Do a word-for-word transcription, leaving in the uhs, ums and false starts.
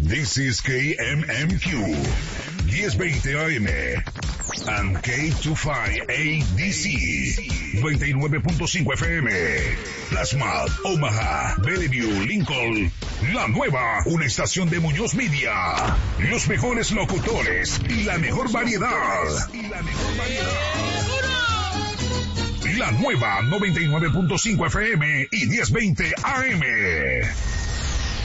This is K M M Q, diez veinte A M, and K twenty-five A D C, noventa y nueve punto cinco F M, Plasma, Omaha, Bellevue, Lincoln, La Nueva, una estación de Muñoz Media, los mejores locutores y la mejor variedad. Y la mejor variedad. La Nueva, noventa y nueve punto cinco F M y diez veinte A M.